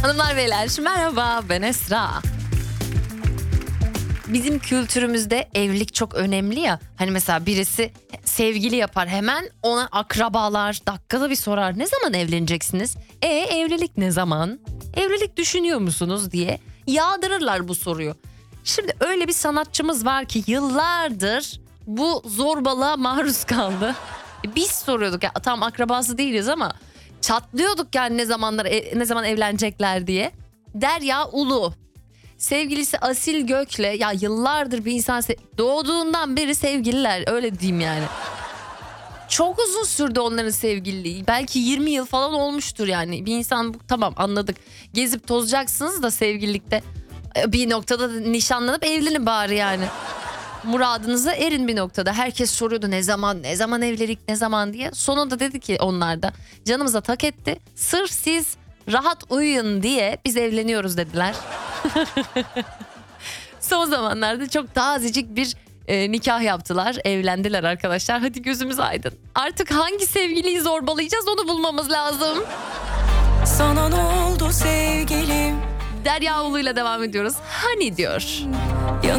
Hanımlar beyler merhaba, ben Esra. Bizim kültürümüzde evlilik çok önemli ya. Hani mesela birisi sevgili yapar, hemen ona akrabalar dakikada bir sorar. Ne zaman evleneceksiniz? Evlilik ne zaman? Evlilik düşünüyor musunuz diye yağdırırlar bu soruyu. Şimdi öyle bir sanatçımız var ki yıllardır bu zorbalığa maruz kaldı. Biz soruyorduk ya, tam akrabası değiliz ama çatlıyorduk yani ne zaman evlenecekler diye. Derya Ulu. Sevgilisi Asil Gök'le ya yıllardır bir insan doğduğundan beri sevgililer, öyle diyeyim yani. Çok uzun sürdü onların sevgililiği. Belki 20 yıl falan olmuştur yani. Bir insan, tamam anladık. Gezip tozacaksınız da sevgililikte bir noktada nişanlanıp evlenin bari yani. Muradınıza erin bir noktada. Herkes soruyordu ne zaman evlilik ne zaman diye. Sonunda dedi ki onlar da canımıza tak etti. Sırf siz rahat uyuyun diye biz evleniyoruz dediler. Son zamanlarda çok tazecik bir nikah yaptılar. Evlendiler arkadaşlar. Hadi gözümüz aydın. Artık hangi sevgiliyi zorbalayacağız onu bulmamız lazım. Sana ne oldu sevgilim? Derya Ulu'yla devam ediyoruz. Hani diyor.